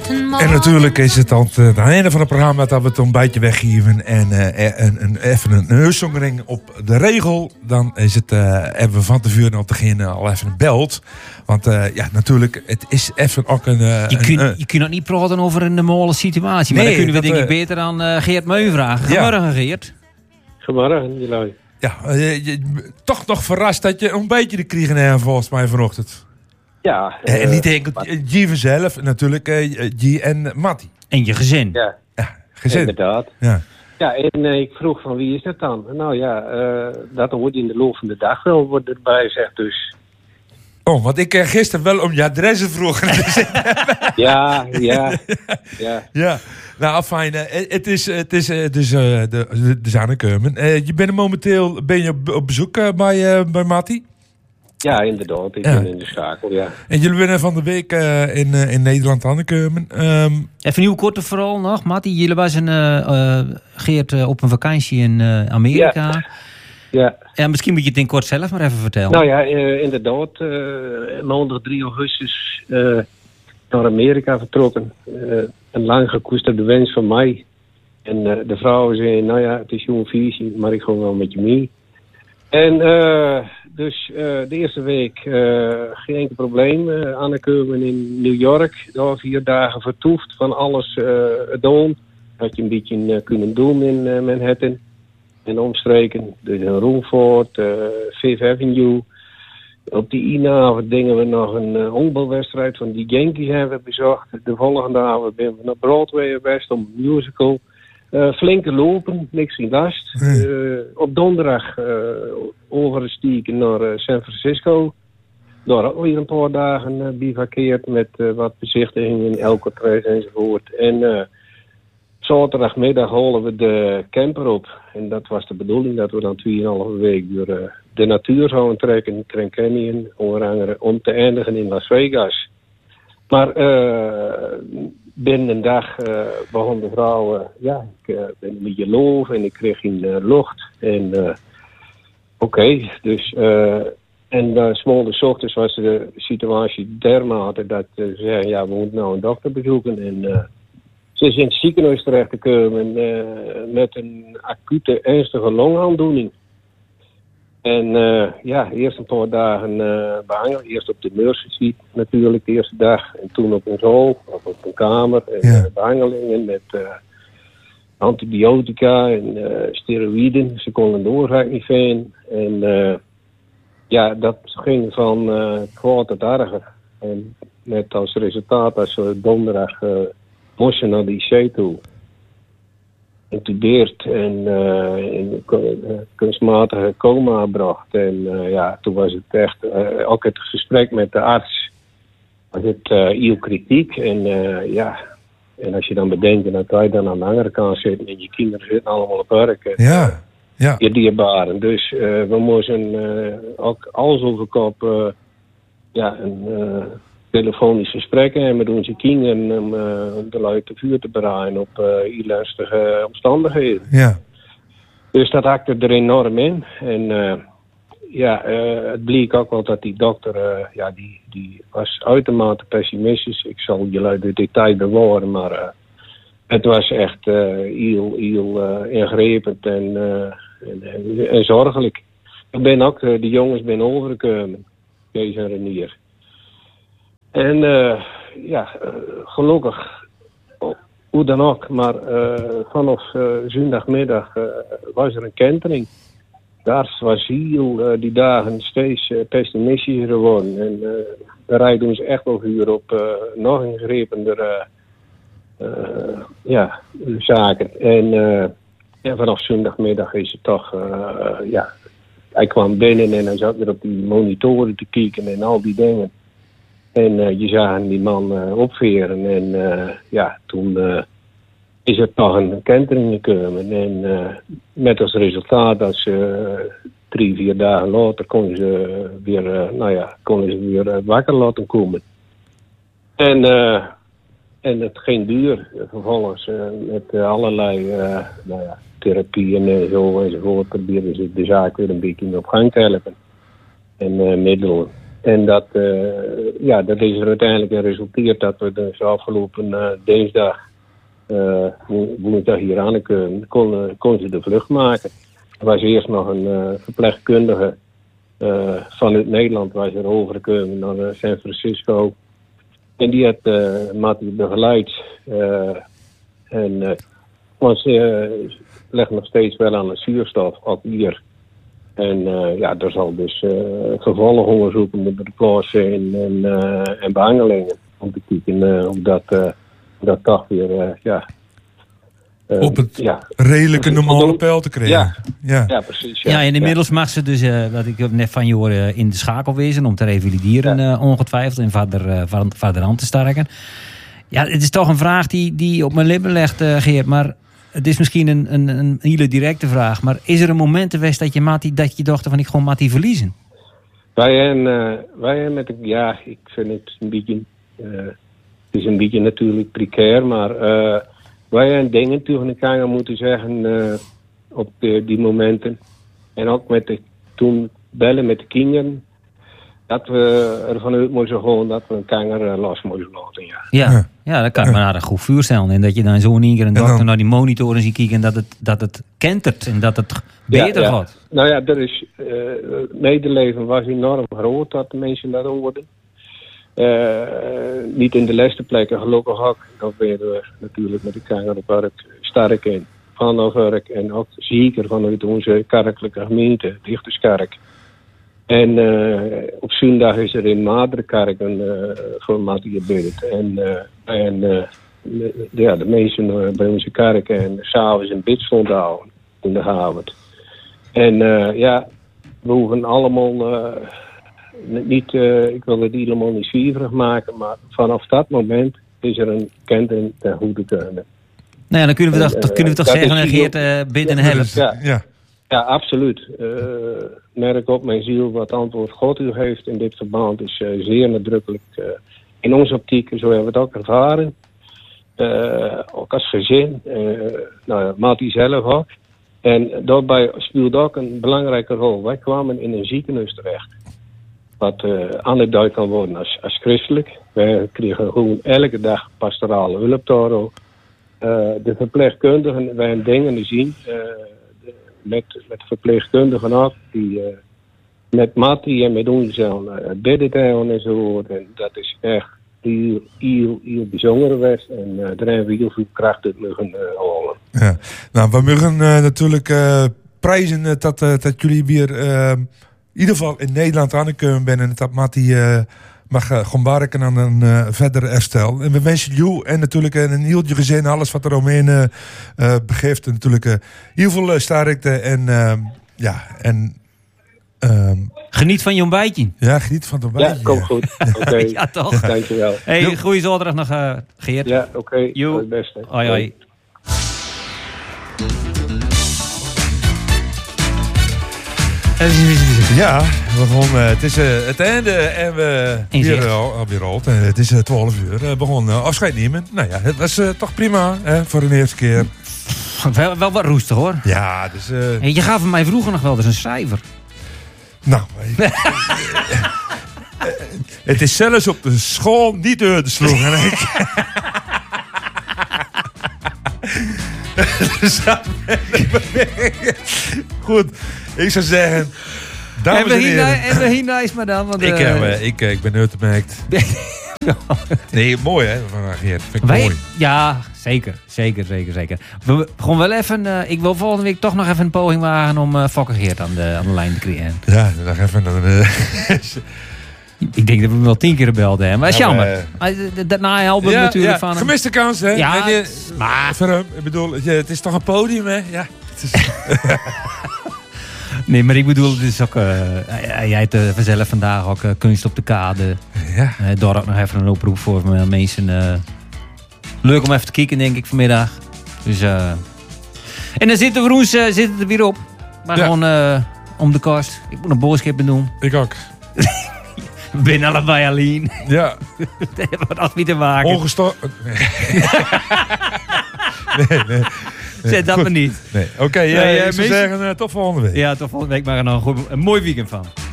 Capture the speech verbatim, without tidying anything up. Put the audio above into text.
En natuurlijk is het aan het einde van het programma dat we het een beetje weggeven. En uh, een, een, even een neusongering op de regel. Dan is het, uh, hebben we van tevoren al te beginnen al even een belt. Want uh, ja, natuurlijk, het is even ook een... Uh, je, kunt, uh, je kunt ook niet praten over een normale situatie. Maar nee, dan kunnen we dat, denk ik uh, beter aan uh, Geert Meun vragen. Goedemorgen, ja. Geert. Goedemorgen, jullie. Ja, uh, je, toch nog verrast dat je een beetje de kriegen hebt volgens mij vanochtend. Ja. Uh, en niet enkel G zelf, natuurlijk uh, G en Matti. En je gezin. Ja, ja gezin. Inderdaad. Ja, ja en uh, ik vroeg van wie is dat dan? Nou ja, uh, dat wordt in de loop van de dag wel wordt erbij gezegd, dus... Oh, want ik uh, gisteren wel om je adressen vroeg. ja, ja, ja. Ja, nou fijn. Uh, het is, het is uh, dus uh, de, de, de Zannekeumen. Uh, je bent momenteel ben je op, op bezoek uh, bij, uh, bij Matti? Ja, inderdaad. Ik ja. ben in de schakel, ja. En jullie zijn van de week uh, in, uh, in Nederland aangekomen. Um, Even een nieuw korte verhaal nog. Matti, jullie waren uh, uh, Geert uh, op een vakantie in uh, Amerika. Ja. Ja. Ja, misschien moet je het in kort zelf maar even vertellen. Nou ja, uh, inderdaad. Uh, maandag drie augustus uh, naar Amerika vertrokken. Uh, een lang gekoesterde wens van mij. En uh, de vrouw zei, nou ja, het is jong visie, maar ik ga wel met je mee. En uh, dus uh, de eerste week uh, geen enkel probleem. Uh, aangekomen in New York. Daar vier dagen vertoefd van alles uh, doen. Had je een beetje uh, kunnen doen in uh, Manhattan. En omstreken. Dus een Roomford, uh, Fifth Avenue. Op die ene avond dingen we nog een uh, honkbalwedstrijd van die Yankees hebben bezocht. De volgende avond ben we naar Broadway geweest om een musical. Uh, flinke lopen, niks geen last. Uh, op donderdag uh, overgestiegen naar uh, San Francisco. Daar ook weer een paar dagen uh, bivakkeerd met uh, wat bezichtigingen in Alcatraz enzovoort. En uh, zaterdagmiddag halen we de camper op. En dat was de bedoeling dat we dan tweeënhalve week door uh, de natuur zouden trekken. Grand Canyon, onder andere, om te eindigen in Las Vegas. Maar uh, binnen een dag uh, begon de vrouw, uh, ja, ik uh, ben een beetje loof en ik kreeg geen uh, lucht. En uh, oké, okay, dus... Uh, en uh, 's morgens 's ochtends was de situatie dermate dat uh, ze zeiden, ja, we moeten nou een dokter bezoeken. En uh, ze is in het ziekenhuis terechtgekomen uh, met een acute, ernstige longaandoening. En uh, ja, eerst een paar dagen uh, behangen. Eerst op de emergency natuurlijk, de eerste dag. En toen op een zaal, of op een kamer. En ja. uh, behandelingen met uh, antibiotica en uh, steroïden. Ze konden doorgaan niet vinden. En uh, ja, dat ging van uh, kwaad tot erger. En met als resultaat als we donderdag uh, moesten naar de I C toe. Intubeerd en uh, in uh, kunstmatige coma gebracht. En uh, ja, toen was het echt, uh, ook het gesprek met de arts, was het uh, heel kritiek. En uh, ja, en als je dan bedenkt dat wij dan aan de andere kant zitten en je kinderen zitten allemaal op werk. Ja, ja. Je dierbaren. Dus uh, we moesten uh, ook alles over kop, uh, ja, een uh, telefonisch gesprekken en met onze kinderen om uh, de lui te vuur te bereiden op uh, heel lastige omstandigheden. Ja. Dus dat hakte er enorm in. En uh, ja, uh, het bleek ook wel dat die dokter, uh, ja, die, die was uitermate pessimistisch. Ik zal jullie de detail bewaren, maar uh, het was echt uh, heel, heel uh, ingrijpend en, uh, en, en, en zorgelijk. Ik ben ook, uh, de jongens ben overgekomen, Kees en Renier. En uh, ja, uh, gelukkig, hoe dan ook, maar uh, vanaf uh, zondagmiddag uh, was er een kentering. Daar was heel uh, die dagen steeds uh, pessimistischer geworden. En uh, daar rijden ze echt nog uur op uh, nog ingrijpender uh, uh, ja, zaken. En, uh, en vanaf zondagmiddag is het toch, uh, ja, hij kwam binnen en hij zat weer op die monitoren te kijken en al die dingen. En uh, je zag die man uh, opveren en uh, ja, toen uh, is er toch een kentering gekomen. En uh, met als resultaat dat ze uh, drie, vier dagen later konden ze weer, uh, nou ja, konden ze weer uh, wakker laten komen. En, uh, en het ging duur. Vervolgens uh, met uh, allerlei uh, nou ja, therapieën en zo enzovoort probeerden ze de zaak weer een beetje op gang te helpen. En uh, middelen. En dat, uh, ja, dat is er uiteindelijk in resulteerd dat we dus afgelopen uh, dinsdag, uh, woensdag hier aankomen, kon, kon ze de vlucht maken. Er was eerst nog een uh, verpleegkundige uh, vanuit Nederland was er overgekomen naar uh, San Francisco. En die had uh, Mattie begeleid. Uh, en uh, want ze uh, legt nog steeds wel aan de zuurstof, ook hier. En uh, ja, er zal dus uh, vervolgonderzoeken moeten plaats zijn en, uh, en behandelingen. Om te kijken uh, hoe dat, uh, dat toch weer, uh, ja... Uh, op het ja. redelijke normale peil te krijgen. Ja, ja. ja precies. Ja, ja en inmiddels ja. mag ze dus, uh, wat ik net van je hoor, uh, in de schakel wezen om te revalideren, ja. uh, ongetwijfeld, en vader, uh, vader aan te sterken. Ja, het is toch een vraag die, die op mijn lippen legt, uh, Geert, maar het is misschien een, een, een hele directe vraag, maar is er een moment geweest dat je, Mattie, dat je dacht van ik gewoon Mattie verliezen? Wij hebben, uh, wij hebben met, ja, ik vind het een beetje, uh, het is een beetje natuurlijk precair, maar uh, wij hebben dingen tegen elkaar moeten zeggen uh, op de, die momenten. En ook met de, toen bellen met de kinderen. Dat we ervan uit moesten gaan dat we een kanger uh, los moesten laten. Ja, ja, ja. ja dat kan ik me nou goed voorstellen. En dat je dan zo in één keer een dokter dan naar die monitoren ziet kijken en dat het, dat het kentert en dat het beter ja, ja. gaat. Nou ja, er is, uh, medeleven was enorm groot dat de mensen dat hoorden. Uh, niet in de laatste plekken, gelukkig ook. Dan werden we natuurlijk met de Kangerenpark sterk in. Van werk en ook zeker vanuit onze kerkelijke gemeente, Dichterskerk. En uh, op zondag is er in Maderkerk een uh, voor Mattie gebed. En, uh, en uh, de, ja, de mensen uh, bij onze kerk en s'avonds een bid stond houden in de avond. En uh, ja, we hoeven allemaal... Uh, Niet, uh, ik wil het helemaal niet zwieverig maken, maar vanaf dat moment is er een kentering ten goede kunnen. Nou ja, dan kunnen we en, toch, uh, kunnen we toch zeggen, Geert, uh, bidden en helpen. Ja, ja. ja, absoluut. Uh, merk op mijn ziel wat antwoord God u heeft in dit verband is uh, zeer nadrukkelijk. Uh, in onze optiek, zo hebben we het ook ervaren. Uh, ook als gezin, uh, nou ja, Mattie zelf ook. En daarbij speelde ook een belangrijke rol. Wij kwamen in een ziekenhuis terecht. Wat uh, aangeduid kan worden als, als christelijk. Wij kregen gewoon elke dag pastorale hulp daar. Uh, de verpleegkundigen, wij hebben dingen zien. Uh, de, met, met verpleegkundigen ook. Die uh, met Mattie en met ons uh, bidden en zo. En dat is echt heel, heel, heel bijzonder geweest. En uh, daar hebben we heel veel kracht uit mogen uh, halen. Ja. Nou, we mogen uh, natuurlijk uh, prijzen uh, dat, uh, dat jullie weer... Uh, in ieder geval in Nederland aangekomen ben en dat Mattie uh, mag uh, gaan werken aan een uh, verder herstel. En we wensen jou en natuurlijk uh, een heel je gezin, alles wat er omheen uh, uh, begeeft. En natuurlijk uh, heel veel uh, sterkte en uh, ja, en... Um, geniet van je ontbijtje. Ja, geniet van het ontbijtje. Ja, komt goed. Oké. Okay. Ja, toch. Dankjewel. Hey, goeie zaterdag nog, uh, Geert. Ja, oké. Okay. Jo. Het beste. Hoi, hoi. Ja, we gaan, uh, het is uh, het einde en we weer alweer rolt. Uh, het is uh, twaalf uur. Uh, we gaan uh, afscheid nemen. Nou ja, het was uh, toch prima hè, voor de eerste keer. Wel, wel wat roestig hoor. Ja, dus... Uh... Hey, je gaf mij vroeger nog wel eens een cijfer. Nou, ik, uh, het is zelfs op de school niet uit te sloegen. Goed, ik zou zeggen... Dames en heren. En we hierna is maar dan. Want, ik, uh, uh, ik, uh, ik ben uitgemerkt. Nee, mooi hè, van Geert. Vind ik Wij, mooi. Ja, zeker. Zeker, zeker, zeker. We gewoon wel even... Uh, ik wil volgende week toch nog even een poging wagen om uh, Fokker Geert aan de, aan de lijn te creëren. Ja, nog even... Uh, ik denk dat we hem wel tien keer gebeld hebben. Maar dat is ja, jammer. Maar, uh, daarna helpen we ja, natuurlijk ja, van hem. Gemiste kans hè. Ja, en, uh, maar... Voor hem, ik bedoel, het is toch een podium hè. Ja. Het is... Nee, maar ik bedoel, het is ook, uh, jij hebt uh, vanzelf vandaag ook uh, kunst op de kade. Ja. Uh, daar ook nog even een oproep voor mensen. Uh, leuk om even te kijken, denk ik, vanmiddag. Dus, uh, en dan zitten we roes, uh, zitten er weer op. Maar ja. gewoon uh, om de kast. Ik moet een boodschappen doen. Ik ook. We zijn allebei alleen. Ja. Dat heeft wat mee te maken. Ongestoord. Nee. nee, nee. Nee, Zet dat goed. maar niet. Nee. Oké, okay, nee, uh, ik zou mensen... zeggen uh, tot volgende week. Ja, tot volgende week. Maar nog een, goed, een mooi weekend van.